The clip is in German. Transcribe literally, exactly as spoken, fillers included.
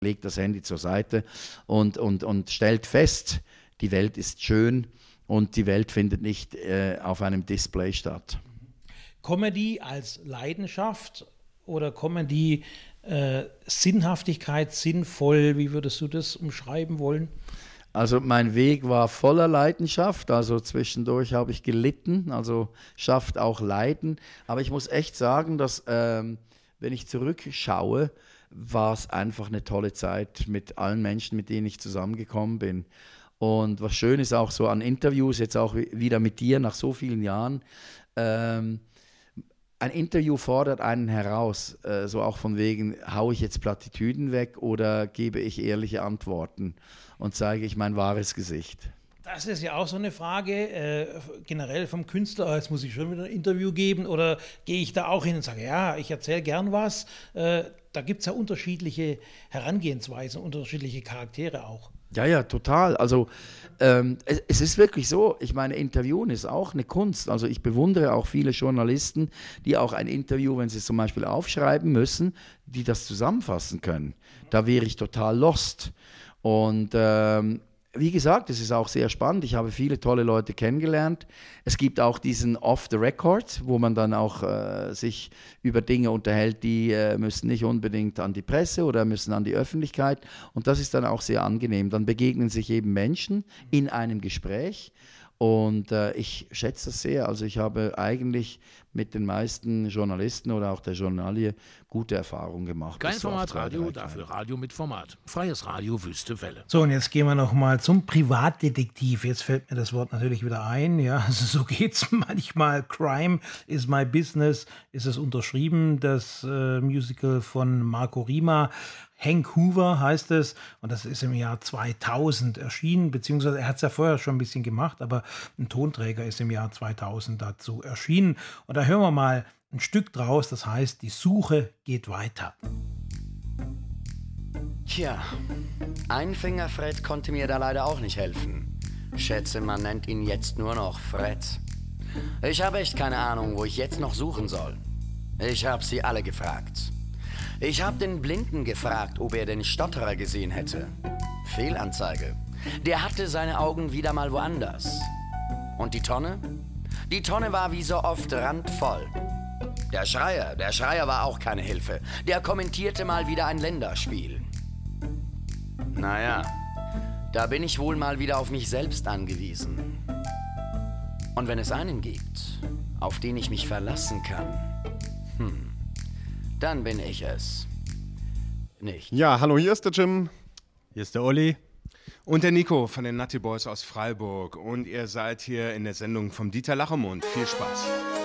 legt das Handy zur Seite und, und, und stellt fest, die Welt ist schön und die Welt findet nicht äh, auf einem Display statt. Comedy als Leidenschaft oder Comedy äh, Sinnhaftigkeit, sinnvoll, wie würdest du das umschreiben wollen? Also mein Weg war voller Leidenschaft, also zwischendurch habe ich gelitten, also schafft auch Leiden. Aber ich muss echt sagen, dass ähm, wenn ich zurückschaue, war es einfach eine tolle Zeit mit allen Menschen, mit denen ich zusammengekommen bin. Und was schön ist auch so an Interviews, jetzt auch wieder mit dir nach so vielen Jahren, ähm, ein Interview fordert einen heraus, äh, so auch von wegen, haue ich jetzt Plattitüden weg oder gebe ich ehrliche Antworten und zeige ich mein wahres Gesicht. Das ist ja auch so eine Frage, äh, generell vom Künstler, jetzt muss ich schon wieder ein Interview geben oder gehe ich da auch hin und sage, ja, ich erzähle gern was. Äh, da gibt es ja unterschiedliche Herangehensweisen, unterschiedliche Charaktere auch. Ja, ja, total. Also ähm, es, es ist wirklich so, ich meine, Interviewen ist auch eine Kunst. Also ich bewundere auch viele Journalisten, die auch ein Interview, wenn sie es zum Beispiel aufschreiben müssen, die das zusammenfassen können. Da wäre ich total lost. Und ähm, wie gesagt, es ist auch sehr spannend. Ich habe viele tolle Leute kennengelernt. Es gibt auch diesen Off the Record, wo man dann auch äh, sich über Dinge unterhält, die äh, müssen nicht unbedingt an die Presse oder müssen an die Öffentlichkeit. Und das ist dann auch sehr angenehm. Dann begegnen sich eben Menschen in einem Gespräch. Und äh, ich schätze das sehr. Also ich habe eigentlich mit den meisten Journalisten oder auch der Journalie gute Erfahrungen gemacht. Kein Formatradio, dafür Radio mit Format. Freies Radio, Wüste Welle. So, und jetzt gehen wir noch mal zum Privatdetektiv. Jetzt fällt mir das Wort natürlich wieder ein. Ja, also so geht's manchmal. Crime is my business. Ist es unterschrieben, das äh, Musical von Marco Rima. Hank Hoover heißt es, und das ist im Jahr zweitausend erschienen, beziehungsweise er hat es ja vorher schon ein bisschen gemacht, aber ein Tonträger ist im Jahr zweitausend dazu erschienen. Und da hören wir mal ein Stück draus, das heißt, die Suche geht weiter. Tja, Einfinger-Fred konnte mir da leider auch nicht helfen. Schätze, man nennt ihn jetzt nur noch Fred. Ich habe echt keine Ahnung, wo ich jetzt noch suchen soll. Ich habe sie alle gefragt. Ich habe den Blinden gefragt, ob er den Stotterer gesehen hätte. Fehlanzeige. Der hatte seine Augen wieder mal woanders. Und die Tonne? Die Tonne war wie so oft randvoll. Der Schreier, der Schreier war auch keine Hilfe. Der kommentierte mal wieder ein Länderspiel. Naja, da bin ich wohl mal wieder auf mich selbst angewiesen. Und wenn es einen gibt, auf den ich mich verlassen kann, hm, dann bin ich es nicht. Ja, hallo, hier ist der Jim. Hier ist der Olli. Und der Nico von den Nutty Boys aus Freiburg. Und ihr seid hier in der Sendung vom Dieter Lachemund. Viel Spaß.